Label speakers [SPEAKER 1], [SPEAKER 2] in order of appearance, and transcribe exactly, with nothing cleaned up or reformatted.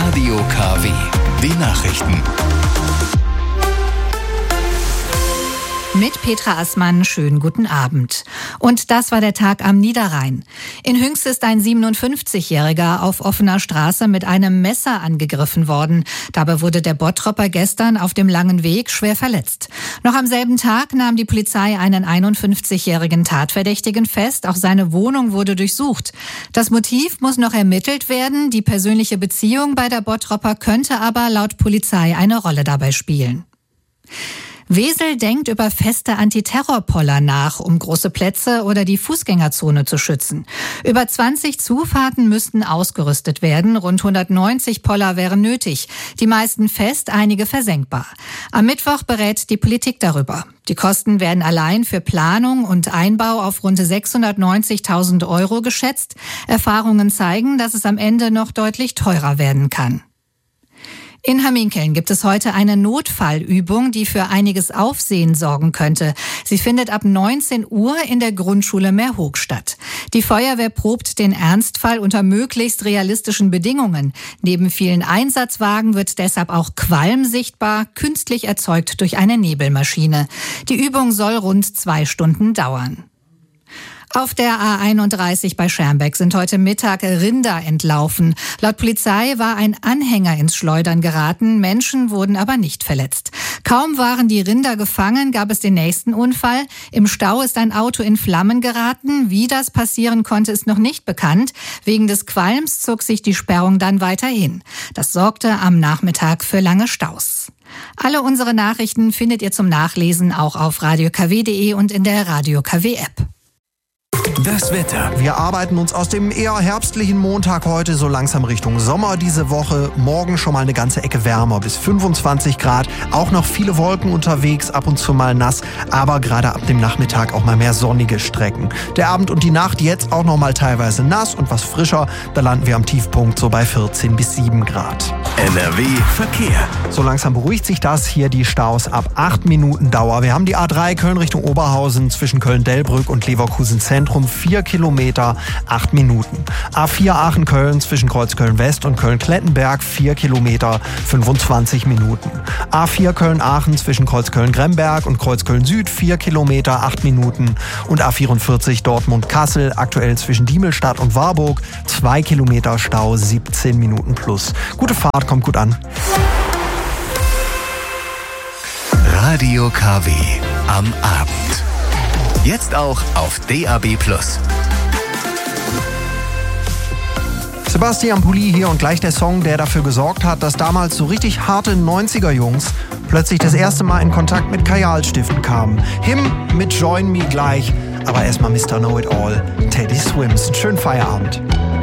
[SPEAKER 1] Radio K W. Die Nachrichten.
[SPEAKER 2] Mit Petra Assmann, schönen guten Abend. Und das war der Tag am Niederrhein. In Hünx ist ein siebenundfünfzigjähriger auf offener Straße mit einem Messer angegriffen worden. Dabei wurde der Bottropper gestern auf dem langen Weg schwer verletzt. Noch am selben Tag nahm die Polizei einen einundfünfzigjährigen Tatverdächtigen fest. Auch seine Wohnung wurde durchsucht. Das Motiv muss noch ermittelt werden. Die persönliche Beziehung bei der Bottropper könnte aber laut Polizei eine Rolle dabei spielen. Wesel denkt über feste Antiterrorpoller nach, um große Plätze oder die Fußgängerzone zu schützen. Über zwanzig Zufahrten müssten ausgerüstet werden. Rund hundertneunzig Poller wären nötig. Die meisten fest, einige versenkbar. Am Mittwoch berät die Politik darüber. Die Kosten werden allein für Planung und Einbau auf rund sechshundertneunzigtausend Euro geschätzt. Erfahrungen zeigen, dass es am Ende noch deutlich teurer werden kann. In Hamminkeln gibt es heute eine Notfallübung, die für einiges Aufsehen sorgen könnte. Sie findet ab neunzehn Uhr in der Grundschule Meerhoek statt. Die Feuerwehr probt den Ernstfall unter möglichst realistischen Bedingungen. Neben vielen Einsatzwagen wird deshalb auch Qualm sichtbar, künstlich erzeugt durch eine Nebelmaschine. Die Übung soll rund zwei Stunden dauern. Auf der A einunddreißig bei Schermbeck sind heute Mittag Rinder entlaufen. Laut Polizei war ein Anhänger ins Schleudern geraten, Menschen wurden aber nicht verletzt. Kaum waren die Rinder gefangen, gab es den nächsten Unfall. Im Stau ist ein Auto in Flammen geraten. Wie das passieren konnte, ist noch nicht bekannt. Wegen des Qualms zog sich die Sperrung dann weiterhin. Das sorgte am Nachmittag für lange Staus. Alle unsere Nachrichten findet ihr zum Nachlesen auch auf radio k w punkt d e und in der Radio K W App.
[SPEAKER 1] Das Wetter.
[SPEAKER 3] Wir arbeiten uns aus dem eher herbstlichen Montag heute so langsam Richtung Sommer diese Woche. Morgen schon mal eine ganze Ecke wärmer, bis fünfundzwanzig Grad. Auch noch viele Wolken unterwegs, ab und zu mal nass. Aber gerade ab dem Nachmittag auch mal mehr sonnige Strecken. Der Abend und die Nacht jetzt auch noch mal teilweise nass und was frischer. Da landen wir am Tiefpunkt so bei vierzehn bis sieben Grad.
[SPEAKER 1] N R W Verkehr.
[SPEAKER 3] So langsam beruhigt sich das. Hier die Staus ab acht Minuten Dauer. Wir haben die A drei Köln Richtung Oberhausen zwischen Köln-Delbrück und Leverkusen Zentrum. vier Kilometer, acht Minuten. A vier Aachen-Köln zwischen Kreuzköln-West und Köln-Klettenberg, vier Kilometer, fünfundzwanzig Minuten. A vier Köln-Aachen zwischen Kreuzköln-Gremberg und Kreuzköln-Süd, vier Kilometer, acht Minuten. Und A vierundvierzig Dortmund-Kassel, aktuell zwischen Diemelstadt und Warburg, zwei Kilometer Stau, siebzehn Minuten plus. Gute Fahrt, kommt gut an.
[SPEAKER 1] Radio K W am Abend. Jetzt auch auf D A B plus.
[SPEAKER 3] Sebastian Pulli hier und gleich der Song, der dafür gesorgt hat, dass damals so richtig harte neunziger-Jungs plötzlich das erste Mal in Kontakt mit Kajalstiften kamen. Him mit Join Me gleich, aber erstmal Mister Know It All, Teddy Swims. Schönen Feierabend.